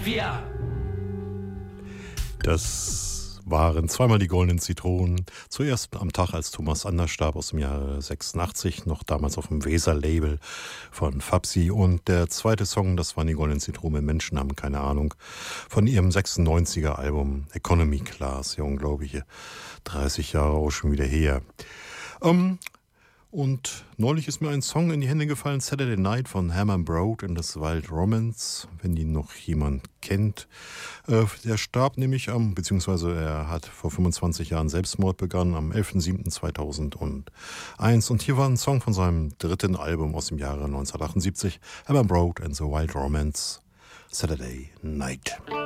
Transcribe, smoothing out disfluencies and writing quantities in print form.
wir. Das waren zweimal die Goldenen Zitronen. Zuerst am Tag, als Thomas Anders starb, aus dem Jahre 86, noch damals auf dem Weser-Label von Fabsi. Und der zweite Song, das waren die Goldenen Zitronen, Menschen haben keine Ahnung, von ihrem 96er-Album Economy Class. Ja, unglaubliche 30 Jahre auch schon wieder her. Und neulich ist mir ein Song in die Hände gefallen, Saturday Night von Herman Broad and the Wild Romance, wenn die noch jemand kennt. Der starb nämlich beziehungsweise er hat vor 25 Jahren Selbstmord begangen, am 11.07.2001. Und hier war ein Song von seinem dritten Album aus dem Jahre 1978, Herman Broad and the Wild Romance, Saturday Night.